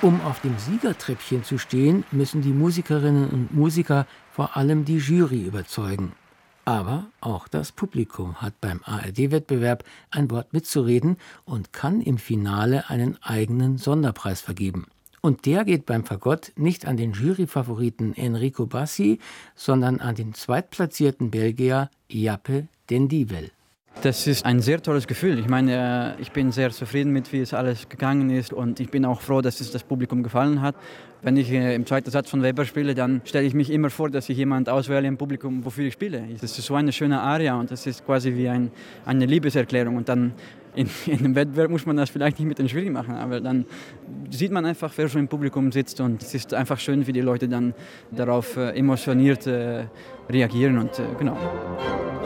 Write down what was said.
Um auf dem Siegertreppchen zu stehen, müssen die Musikerinnen und Musiker vor allem die Jury überzeugen. Aber auch das Publikum hat beim ARD-Wettbewerb ein Wort mitzureden und kann im Finale einen eigenen Sonderpreis vergeben. Und der geht beim Fagott nicht an den Juryfavoriten Enrico Bassi, sondern an den zweitplatzierten Belgier Jappe Den Dievel. Das ist ein sehr tolles Gefühl. Ich meine, ich bin sehr zufrieden mit, wie es alles gegangen ist und ich bin auch froh, dass es das Publikum gefallen hat. Wenn ich im zweiten Satz von Weber spiele, dann stelle ich mich immer vor, dass ich jemand auswähle im Publikum, wofür ich spiele. Das ist so eine schöne Aria und das ist quasi wie eine Liebeserklärung. Und dann in einem Wettbewerb muss man das vielleicht nicht mit den Jury machen, aber dann sieht man einfach, wer schon im Publikum sitzt und es ist einfach schön, wie die Leute dann darauf emotioniert reagieren und genau.